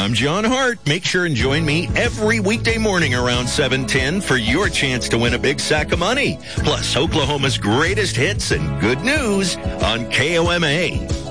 I'm John Hart. Make sure and join me every weekday morning around 7:10 for your chance to win a big sack of money. Plus, Oklahoma's greatest hits and good news on KOMA.